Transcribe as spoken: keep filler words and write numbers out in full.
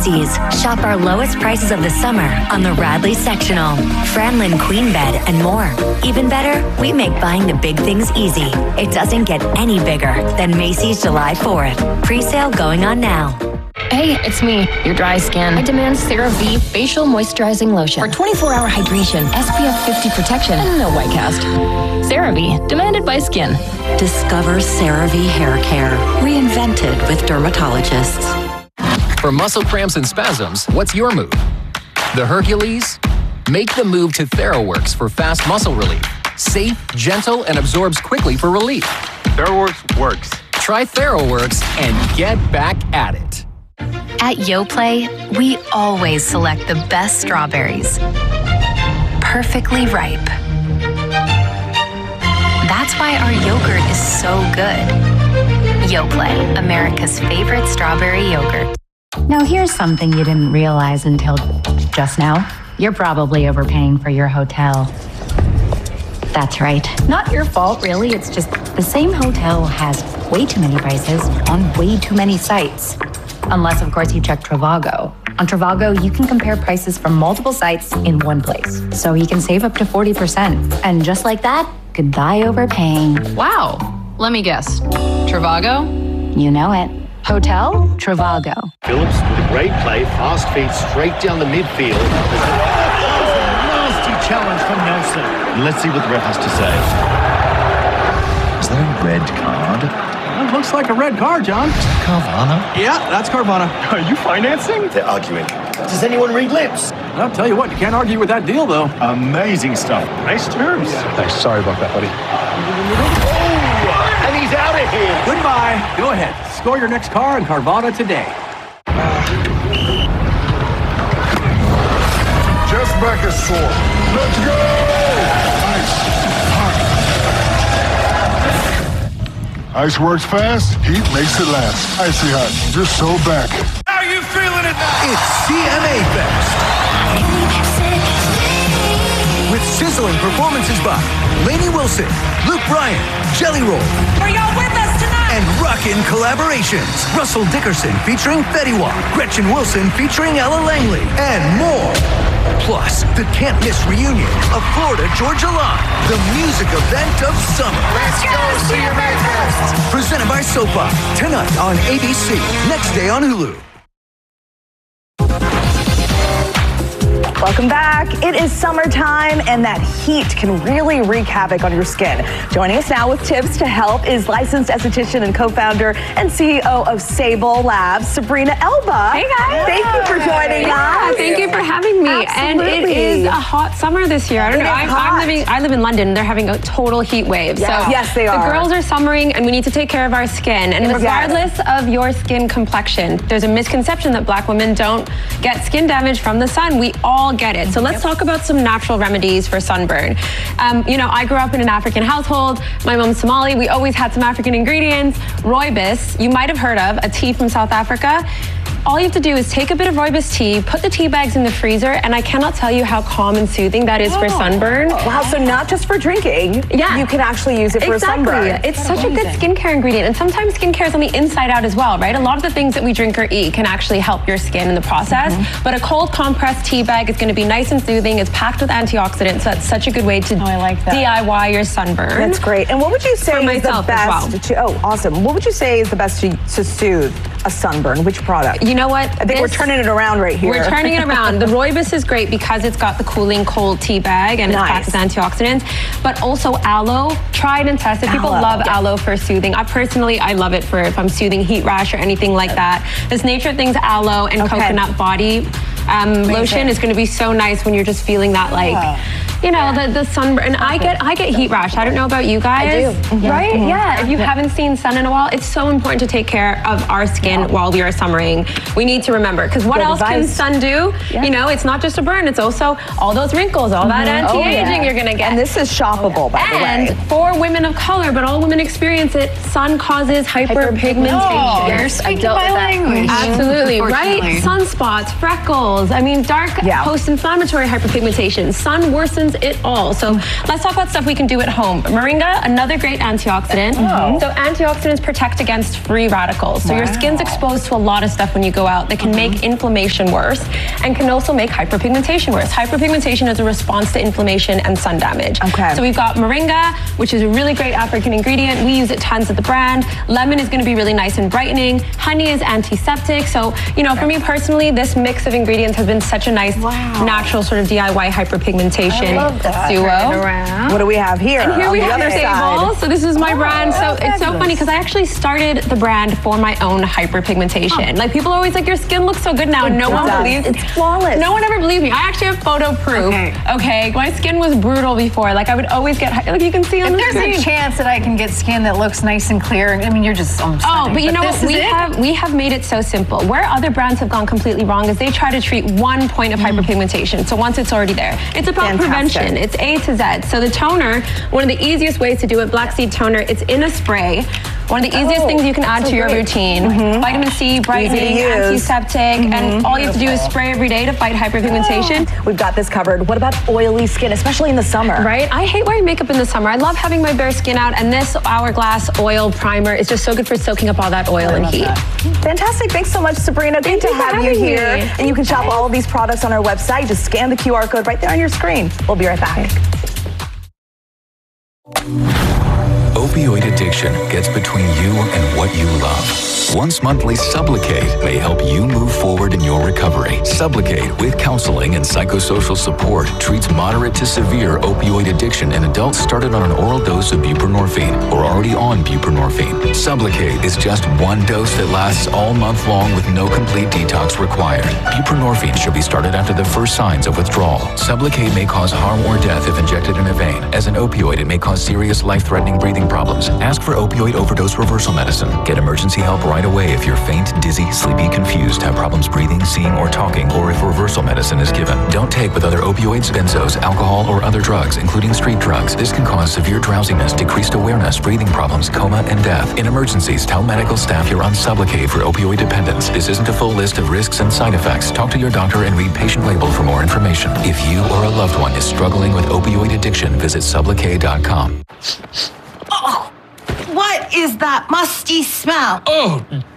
Macy's. Shop our lowest prices of the summer on the Radley Sectional, Franlin Queen Bed, and more. Even better, we make buying the big things easy. It doesn't get any bigger than Macy's July fourth. Pre-sale going on now. Hey, it's me, your dry skin. I demand CeraVe Facial Moisturizing Lotion for twenty-four hour hydration, S P F fifty protection, and no white cast. CeraVe, demanded by skin. Discover CeraVe Hair Care, reinvented with dermatologists. For muscle cramps and spasms, what's your move? The Hercules? Make the move to TheraWorks for fast muscle relief. Safe, gentle, and absorbs quickly for relief. TheraWorks works. Try TheraWorks and get back at it. At Yoplait, we always select the best strawberries. Perfectly ripe. That's why our yogurt is so good. Yoplait, America's favorite strawberry yogurt. Now here's something you didn't realize until just now. You're probably overpaying for your hotel. That's right. Not your fault, really. It's just the same hotel has way too many prices on way too many sites. Unless, of course, you check Trivago. On Trivago, you can compare prices from multiple sites in one place. So you can save up to forty percent. And just like that, goodbye overpaying. Wow. Let me guess. Trivago? You know it. Hotel Trivago. Phillips with a great play, fast feet straight down the midfield. Nasty challenge from Nelson. Let's see what the ref has to say. Is that a red card? It looks like a red card, John. Carvana? Yeah, that's Carvana. Are you financing? They're arguing. Does anyone read lips? I'll tell you what, you can't argue with that deal, though. Amazing stuff. Nice terms. Thanks. Sorry about that, buddy. Oh, and he's out of here. Goodbye. Go ahead. Score your next car in Carvana today. Just back is four. Let's go! Ice. Hot. Ice works fast, heat makes it last. Icy hot, just so back. How you feeling it now? It's C M A Fest. With sizzling performances by Lainey Wilson, Luke Bryan, Jelly Roll. Are y'all with us tonight? And rockin' collaborations. Russell Dickerson featuring Fetty Wap, Gretchen Wilson featuring Ella Langley, and more. Plus, the can't-miss reunion of Florida Georgia Line, the music event of summer. Let's go, C M A Fest! Presented by Sopa, tonight on A B C, next day on Hulu. Welcome back. It is summertime, and that heat can really wreak havoc on your skin. Joining us now with tips to help is licensed esthetician and co-founder and C E O of Sable Labs, Sabrina Elba. Hey, guys. Thank you for joining yeah, us. Thank you for having me. Absolutely. And it is a hot summer this year. I don't it know. I'm, I'm living. I live in London. They're having a total heat wave. Yes, so yes they are. The girls are summering, and we need to take care of our skin. And yes. regardless of your skin complexion, there's a misconception that Black women don't get skin damage from the sun. We all get it. So let's talk about some natural remedies for sunburn. Um, you know, I grew up in an African household. My mom's Somali. We always had some African ingredients. Rooibos, you might have heard of, a tea from South Africa. All you have to do is take a bit of rooibos tea, put the tea bags in the freezer, and I cannot tell you how calm and soothing that is oh. for sunburn. Wow, so not just for drinking, yeah. you can actually use it for exactly. sunburn. It's such amazing. a good skincare ingredient, and sometimes skincare is on the inside out as well, right? A lot of the things that we drink or eat can actually help your skin in the process, mm-hmm. but a cold compressed tea bag is gonna be nice and soothing. It's packed with antioxidants, so that's such a good way to oh, I like that. D I Y your sunburn. That's great. And what would you say for is the best well. to, oh, awesome. What would you say is the best to, to soothe a sunburn? Which product? You know what? I think this, we're turning it around right here. We're turning it around. The rooibos is great because it's got the cooling cold tea bag and nice. it's packed with antioxidants, but also aloe, tried and tested. Aloe. People love yeah. aloe for soothing. I personally, I love it for if I'm soothing heat rash or anything like that. This Nature Things aloe and okay. coconut body um, lotion is going to be so nice when you're just feeling that like, yeah. you know, yeah. the, the sunburn. And I get, I get heat rash. I don't know about you guys. I do. Mm-hmm. Right? Mm-hmm. Yeah. If you yeah. haven't seen sun in a while, it's so important to take care of our skin yeah. while we are summering. We need to remember, because what Good else advice. can sun do? Yeah. You know, it's not just a burn, it's also all those wrinkles, all mm-hmm. that anti-aging oh, yeah. you're gonna get. And this is shoppable, by the way. And for women of color, but all women experience it, sun causes hyperpigmentation. Oh, you're speaking my language. Absolutely, right? Sunspots, freckles, I mean, dark yeah. post-inflammatory hyperpigmentation. Sun worsens contains it all. So let's talk about stuff we can do at home. Moringa, another great antioxidant. Oh. So antioxidants protect against free radicals. So Wow. your skin's exposed to a lot of stuff when you go out that can make inflammation worse and can also make hyperpigmentation worse. Hyperpigmentation is a response to inflammation and sun damage. Okay. So we've got moringa, which is a really great African ingredient. We use it tons at the brand. Lemon is going to be really nice and brightening. Honey is antiseptic. So, you know, for me personally, this mix of ingredients has been such a nice, Wow. natural sort of D I Y hyperpigmentation I love that. duo. Turn it around. What do we have here? And here on we the have other Sable. side? So this is my Oh, brand. So oh, it's so fabulous. funny because I actually started the brand for my own hyperpigmentation. Like people are always like, your skin looks so good now, and no one does. believes. It's flawless. No one ever believes me. I actually have photo proof. Okay. Okay, my skin was brutal before. Like I would always get, hy- like you can see on If the there's screen. any chance that I can get skin that looks nice and clear, I mean, you're just so Oh, stunning. but you know this what? is We it? have we have made it so simple. Where other brands have gone completely wrong is they try to treat one point of hyperpigmentation. So once it's already there, it's about Fantastic. prevention. It's A to Z. So the toner, one of the easiest ways to do it, black seed toner. It's in a spray. One of the easiest Oh, things you can add so to your great. routine. Vitamin C, brightening, use. antiseptic, and all you have to do is spray every day to fight hyperpigmentation. We've got this covered. What about oily skin, especially in the summer? Right? I hate wearing makeup in the summer. I love having my bare skin out, and this Hourglass oil primer is just so good for soaking up all that oil and heat. Fantastic. Thanks so much, Sabrina. Great Thank to you for have you having here. me. And you can shop all of these products on our website. Just scan the Q R code right there on your screen. We'll be right back. Opioid addiction gets between you and what you love. Once monthly Sublocade may help you move forward in your recovery. Sublocade, with counseling and psychosocial support, treats moderate to severe opioid addiction in adults started on an oral dose of buprenorphine or already on buprenorphine. Sublocade is just one dose that lasts all month long with no complete detox required. Buprenorphine should be started after the first signs of withdrawal. Sublocade may cause harm or death if injected in a vein. As an opioid, it may cause serious life-threatening breathing problems. Ask for opioid overdose reversal medicine. Get emergency help right away if you're faint, dizzy, sleepy, confused, have problems breathing, seeing, or talking, or if reversal medicine is given. Don't take with other opioids, benzos, alcohol, or other drugs, including street drugs. This can cause severe drowsiness, decreased awareness, breathing problems, coma, and death. In emergencies, tell medical staff you're on Sublocade for opioid dependence. This isn't a full list of risks and side effects. Talk to your doctor and read patient label for more information. If you or a loved one is struggling with opioid addiction, visit sublocade dot com. Oh, what is that musty smell? Oh,